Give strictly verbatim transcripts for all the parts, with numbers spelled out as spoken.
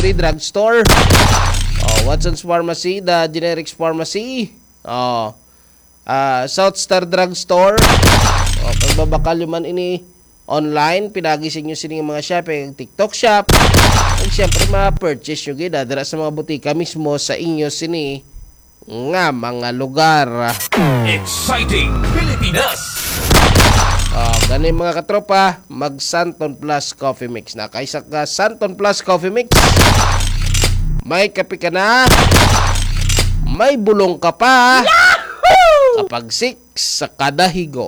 Mercury Drugstore. Oh, Watson's Pharmacy, the Generics Pharmacy. Oh, uh, South Star Drugstore. Oh, pagbabakal man ini online, pinagising nyo sining mga shop, yung TikTok shop. At syempre, ma-purchase nyo gina dara sa mga butika mismo sa inyo sini nga mga lugar. Exciting Pilipinas! Oh, ganun mga katropa, mag Santon Plus Coffee Mix na. Kaysa ka Santon Plus Coffee Mix, may kape ka na, may bulong ka pa, Yahoo! Kapag six sa kada higop.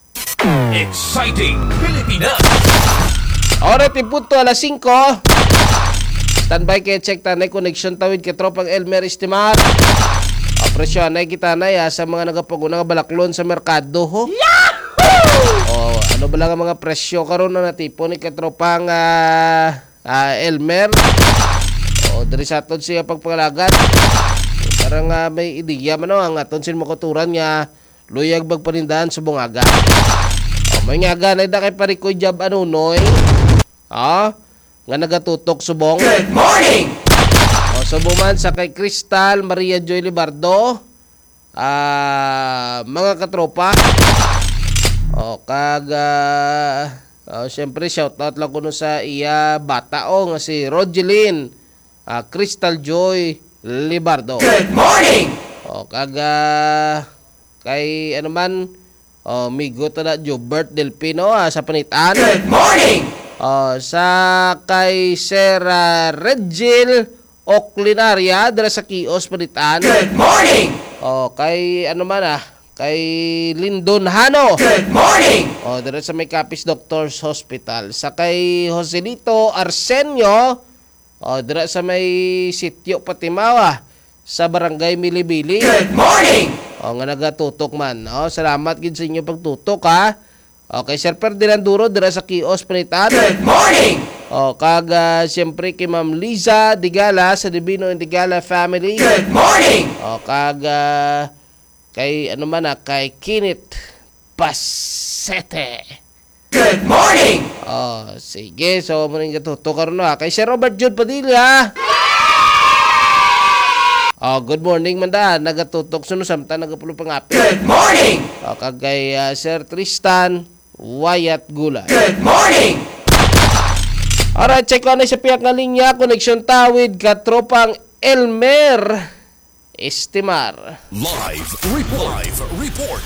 Exciting Pilipinas! Oras ti punto alas singko. Standby kayo, check tanay connection tawid kay tropang Elmer Estimar. O presyo anay kita na ya sa mga nagapaguna nga balaklon sa merkado ho. Yahoo! O ano ba lang ang mga presyo karon na natipon ni katropang uh, uh, Elmer. O diri sa aton siya pagpangalagan. Parang uh, may ideya man ang aton sin makuturan nga luyag bagpanindahan sa bungaga. O may nga ganay da kay parikoy job anunoy. Ah, nga nagatutok subong. Good morning! O subuman sa kay Crystal Maria Joy Libardo. Ah, mga katropa. O kag uh, oh, syempre shout out lang kuno sa iya bata o nga si Rogeline uh, Crystal Joy Libardo. Good morning! O kag uh, kay ano man o migo ta na Jobert Delpino uh, sa panitan. Good morning! O sa kay Sarah Regil Oclinaria dira sa Kios panitan. Good morning! O kay ano man ah kay Lindon Hano. Good morning! O, dito sa may Capiz Doctors Hospital. Sa kay Joselito Arsenio. O, dito sa may sityo Patimawa. Sa barangay Milibili. Good morning! O, nga nagatutok man. O, salamat gid sa inyo pagtutok ha. O, kay Sir Ferdinand Duro, dito sa Kios Panitan. Good morning! O, kag uh, siyempre kay Ma'am Liza Digala sa Divino and Digala family. Good morning! O, kag uh, kay ano man na, kay Kinit Pasete. Good morning! Oh, sige. So, muna yung katuto karoon na. Kay Sir Robert Jude Padilla. Oh, good morning, manda. Nagatutok suno samta nagapulo pangapi. Good morning! Oh, kagay uh, Sir Tristan Wyatt Gula. Good morning! Alright, check ko na sa piyak nga linya. Connection tawid katropang Elmer Estimar. Live report! Live report!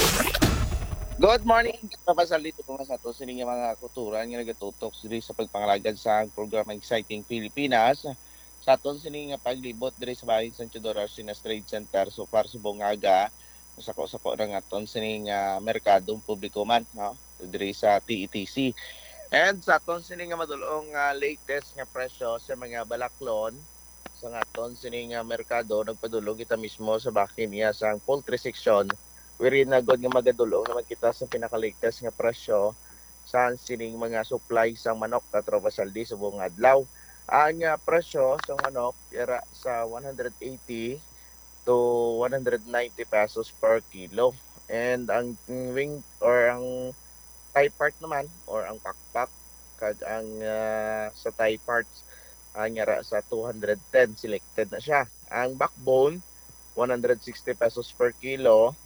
Good morning, papasal dito kung sa to sining mga kuturan nga nagatutok diri sa pagpangalagad sa programa Exciting Pilipinas. Sa aton sining paglibot diri sa bahin San Teodoro Arsinas Trade Center so far sa bungaga sako-sako ra aton sining uh, merkadong publiko man no diri sa T E T C. And sa aton sining madulong uh, latest nga presyo sa mga balaklon sa aton sining uh, merkado nagpadulong kita mismo sa bakin niya sa poultry section. Wiri na god nga magadulong naman kita sa pinaka-latest nga presyo sa sining mga supply sa manok katropa saldi sa buong adlaw. Ang uh, presyo sa manok era sa one eighty to one ninety pesos per kilo. And ang wing or ang thigh part naman or ang pakpak kag ang uh, sa thigh parts ang uh, sa two ten selected na siya. Ang backbone one sixty pesos per kilo.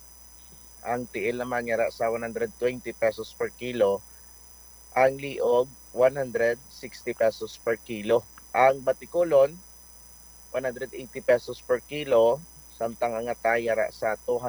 Ang tiil naman nga sa one twenty pesos per kilo. Ang liog one sixty pesos per kilo. Ang batikulon one eighty pesos per kilo. Samtang ang atay ra sa two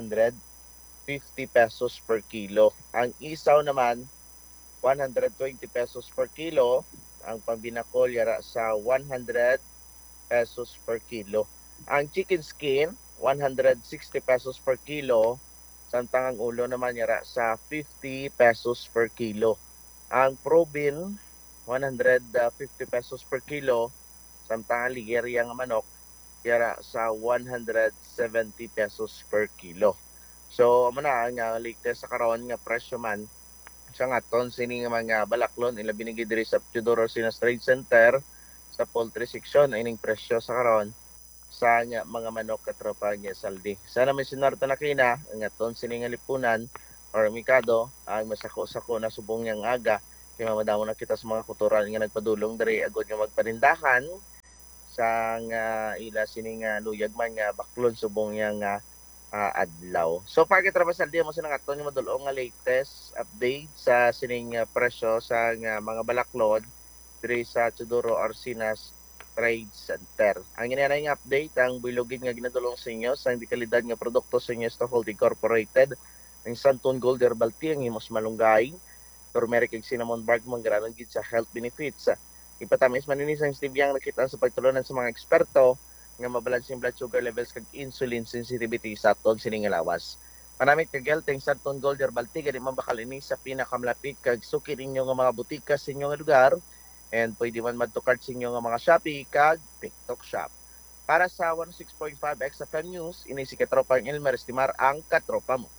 fifty pesos per kilo. Ang isaw naman one twenty pesos per kilo. Ang pambinakol yara sa one hundred pesos per kilo. Ang chicken skin one sixty pesos per kilo. Samtang ang ulo naman yara sa fifty pesos per kilo. Ang probil one fifty pesos per kilo. Samtang ang Ligeria nga manok yara sa one seventy pesos per kilo. So amo na nga latest sa karon nga presyo man sa ngaton sini nga mga balaklon ila binigay diri sa Teodoro Arsinas Trade Center sa poultry section ining presyo sa karon sa nga mga manok katropa niya saldi. Sana may sinarta na kina ang aton sini nga lipunan or mikado ang masako-sako na subong niyang aga kay mamadamo na kita sa mga kuturan nga nagpadulong diri agod nga magparindahan sa nga ila sining nga luyag man nga baklon subong yang nga ah, adlaw. So far kita ba saldi mo sa nga aton yung madulong nga latest update sa sining nga presyo sa nga mga balaklon diri sa Tudoro Orsinas Trade Center. Ang ginanay nga update ang bilogin nga ginadulong sa inyo sa hindi kalidad nga produkto sa inyo sa Holding Incorporated ang Santon Gold Herbal Tea ang himos malunggay turmeric ug cinnamon bark manggranon gid sa health benefits. Ipatamis man ini sa stevia ang nakita sa pagtulunan sa mga eksperto nga mabalansing blood sugar levels kag insulin sensitivity sa aton sining lawas. Manamit kag gelteng Santon Gold Herbal Tea gani man bakal ini sa pinakamlapit kag suki ninyo nga mga butika sa inyong lugar and pwede man madto-card sa inyo nga mga Shopee kag TikTok shop. Para sa one oh six point five X F M News, ini si Katropang Elmer Estimar ang katropa mo.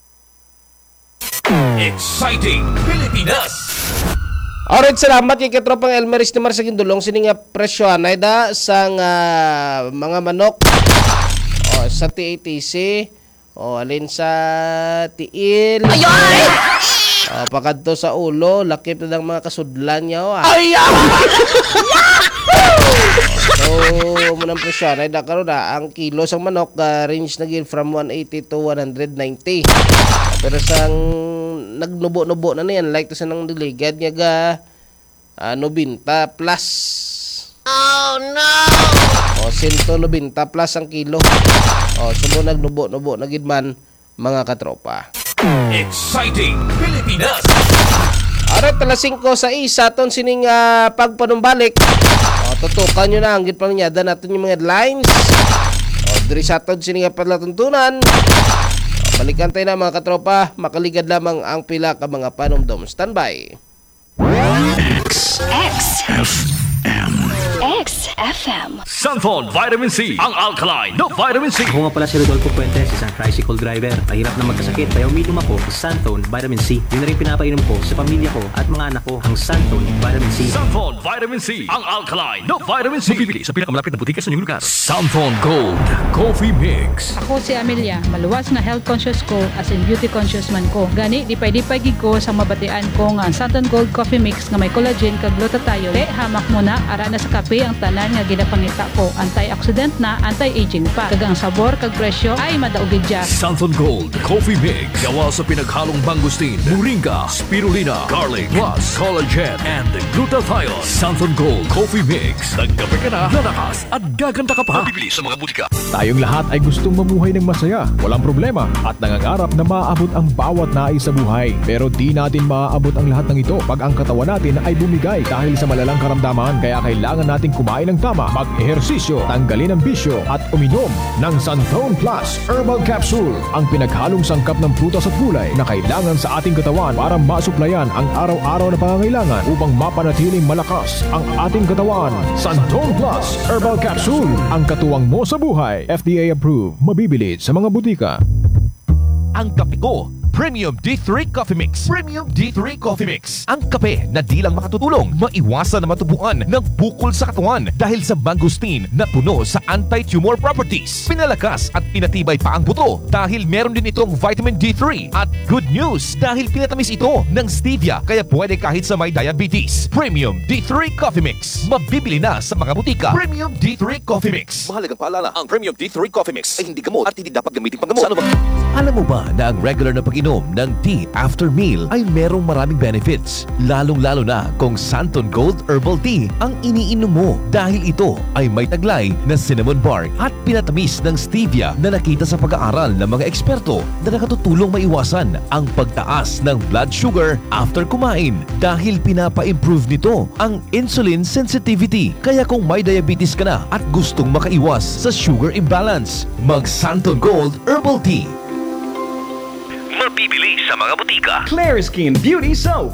Exciting Pilipinas! Alright, salamat kay Katropang Elmer Estimar sa gindulong sini nga presyo anay da sa nga mga manok o sa T A T C o alin sa tiil. O pakadto sa ulo, lakip na ng mga kasudlan niya o. Ah. So, munang presyo anay da karon na ang kilo sang manok uh, range na gid from one eighty to one ninety. Pero sang nagnubo-nubo na niyan like to sa nang diligad nga ga uh, ninety plus. Oh no. O one ninety plus ang kilo. O sumo nagnubo-nubo na gid man mga katropa. Exciting Pilipinas! Arat alas singko sa isa ton sining uh, pagpanumbalik. O tutukan nyo na ang gid paminyada natin yung mga headlines. O diri sa aton sining nga padlatuntunan. Balikan tayo na mga katropa, makaligad lamang ang pila ka mga panumdom. Standby. X F M Santon Vitamin C, ang alkaline na vitamin C. Ako nga pala si Rodolfo Fuentes, isang tricycle driver. Mahirap na magkasakit, kaya uminom ako sa Santon Vitamin C. Yun na rin pinapainom ko sa pamilya ko at mga anak ko, ang Santon Vitamin C. Santon Vitamin C, ang alkaline na vitamin C. Mabibili sa pinakamalapit na butika sa inyong lugar. Santon Gold Coffee Mix. Ako si Amelia, maluwas na health conscious ko as in beauty conscious man ko. Gani, dipay-dipay gid ko sa mabatian ko nga ang Santon Gold Coffee Mix nga may collagen kag glutathione. Te, hamak mo na, ara na sa kape ang tanan nga ginapangita ko. Antioxidant na, anti-aging pa. Kag ang sabor kag presyo ay madaugid dya. Santon Gold Coffee Mix. Gawa sa pinaghalong mangustin, moringa, spirulina, garlic, plus collagen and glutathione. Santon Gold Coffee Mix. Nagkape ka na, lalakas at gaganda ka pa. Mabibili sa mga butika. Tayong lahat ay gustong mamuhay ng masaya, walang problema, at nangangarap na maaabot ang bawat nais sa buhay. Pero di natin maaabot ang lahat ng ito pag ang katawan natin ay bumigay dahil sa malalang karamdaman. Kaya kailangan nating kumain ng tama, mag-ehersisyo, tanggalin ang bisyo, at uminom ng Santon Plus Herbal Capsule, ang pinaghalong sangkap ng prutas at gulay na kailangan sa ating katawan para masuplayan ang araw-araw na pangangailangan upang mapanatiling malakas ang ating katawan. Santon Plus Herbal Capsule, ang katuwang mo sa buhay. F D A approved, mabibili sa mga butika. Ang kape ko, Premium D three Coffee Mix. Premium D three Coffee Mix. Ang kape na di lang makatutulong maiwasan na matubuan ng bukol sa katawan dahil sa mangustin na puno sa anti-tumor properties. Pinalakas at pinatibay pa ang buto dahil meron din itong vitamin D three. At good news dahil pinatamis ito ng stevia kaya pwede kahit sa may diabetes. Premium D three Coffee Mix. Mabibili na sa mga butika. Premium D three Coffee Mix. Mahalagang paalala, ang Premium D three Coffee Mix ay hindi gamot at hindi dapat gamitin panggamot. Ano ba? Alam mo ba na ang regular na pag-inom ng tea after meal ay merong maraming benefits? Lalong-lalo na kung Santon Gold Herbal Tea ang iniinom mo dahil ito ay may taglay na cinnamon bark at pinatamis ng stevia na nakita sa pag-aaral ng mga eksperto na nakatutulong maiwasan ang pagtaas ng blood sugar after kumain dahil pinapa-improve nito ang insulin sensitivity. Kaya kung may diabetes ka na at gustong makaiwas sa sugar imbalance, mag Santon Gold Herbal Tea. Mabibili sa mga butika. Clear Skin Beauty Soap.